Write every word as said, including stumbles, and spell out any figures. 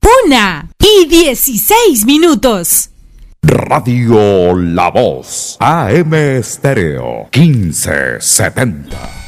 Una y dieciséis minutos. Radio La Voz, A M Estéreo, quince setenta.